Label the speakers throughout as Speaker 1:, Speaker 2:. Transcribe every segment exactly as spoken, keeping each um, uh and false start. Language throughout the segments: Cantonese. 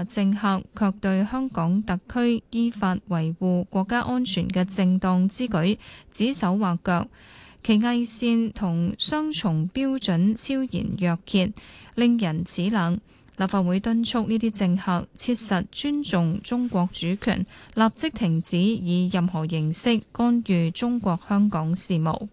Speaker 1: 華政客卻對香港特區依法維護國家安全嘅正當之舉指手畫腳，其偽善同雙重標準昭然若揭，令人齒冷。立法會敦促呢啲政客切實尊重中國主權，立即停止以任何形式干預中國香港事務。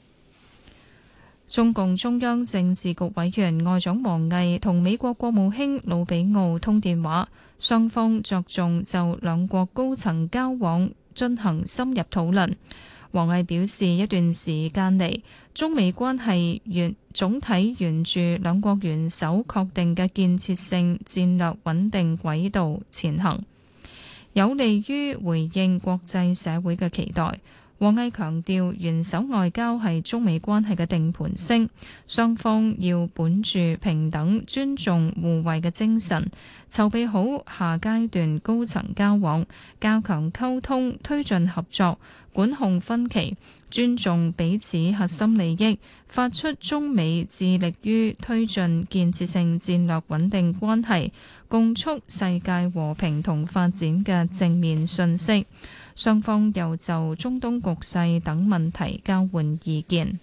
Speaker 1: 中共中央政治局委員外長王毅同美國國務卿魯比奧通電話，雙方着重就兩國高層交往進行深入討論。王毅表示，一段時間嚟，中美關係沿總體沿住兩國元首確定嘅建設性戰略穩定軌道前行，有利於回應國際社會嘅期待。王毅強調，元首外交係中美關係嘅定盤星，雙方要本住平等、尊重、互惠嘅精神，籌備好下階段高層交往，加強溝通，推進合作，管控分歧，尊重彼此核心利益，發出中美致力於推進建設性戰略穩定關係，共促世界和平同發展嘅正面訊息。雙方又就中東局勢等問題交換意見。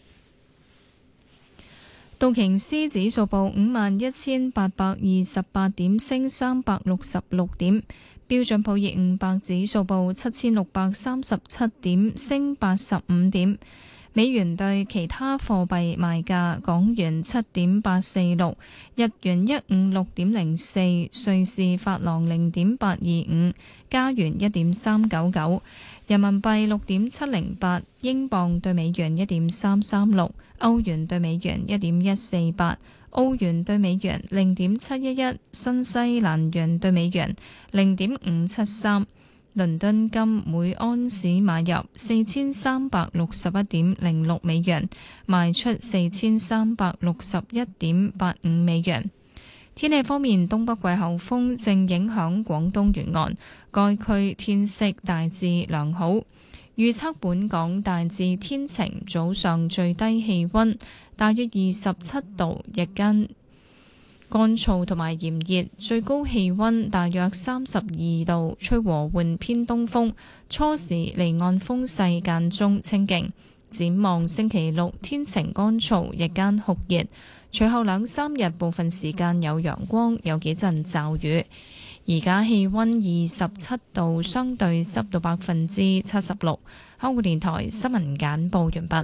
Speaker 1: 道瓊斯指數報五萬一千八百二十八點，升三百六十六點。標準普爾五百指數報七千六百三十七點，升八十五點。美元對其他貨幣賣價：港元七點八四六，日元一五六點零四，瑞士法郎零點八二五，加元一點三九九，人民幣六點七零八，英鎊對美元一點三三六，歐元對美元一點一四八，澳元對美元零點七一一，新西蘭元對美元零點五七三。倫敦金每安士買入四千三百六十一點零六美元，賣出四千三百六十一點八五美元。天氣方面，東北季候風正影響廣東沿岸，該區天色大致良好。預測本港大致天晴，早上最低氣溫大約二十七度，日間乾燥同埋炎熱，最高氣溫大約三十二度，吹和緩偏東風，初時離岸風勢間中清勁。展望星期六天晴乾燥，日間酷熱，隨後兩三日部分時間有陽光，有幾陣驟雨。而家氣溫二十七度，相對濕度百分之七十六。香港電台新聞簡報完畢。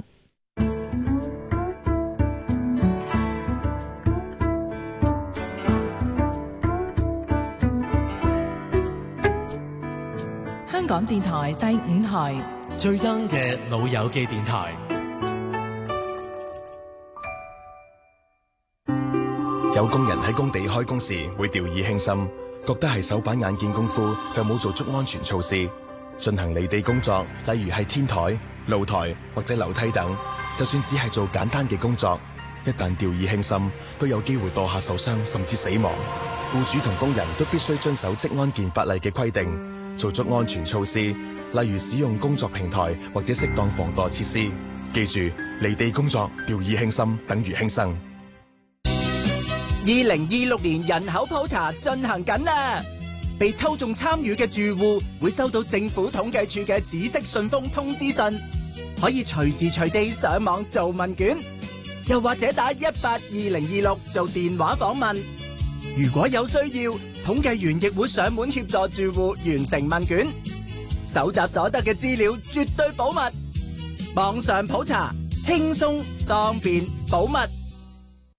Speaker 2: 香港電台第五台
Speaker 3: 最 young 嘅老友記電台。
Speaker 4: 有工人喺工地開工時會掉以輕心，覺得係手板眼見功夫，就冇做足安全措施。進行離地工作，例如係天台、露台或者樓梯等，就算只係做簡單嘅工作，一旦掉以輕心，都有機會墮下受傷甚至死亡。僱主同工人都必須遵守職安健法例嘅規定，做足安全措施，例如使用工作平台或者適當防墮設施。記住，離地工作掉以輕心等於輕生。
Speaker 5: 二零二六年人口普查進行緊啦，被抽中參與嘅住戶會收到政府統計處嘅紫色信封通知信，可以隨時隨地上網做問卷，又或者打一八二零二六做電話訪問。如果有需要，統計員亦會上門協助住戶完成問卷，搜集所得嘅資料絕對保密。網上普查，輕鬆、方便、保密。